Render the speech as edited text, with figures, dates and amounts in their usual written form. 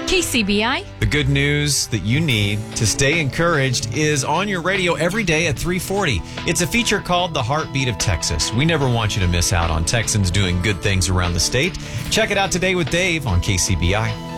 KCBI. The good news that you need to stay encouraged is on your radio every day at 3:40. It's a feature called The Heartbeat of Texas. We never want you to miss out on Texans doing good things around the state. Check it out today with Dave on KCBI.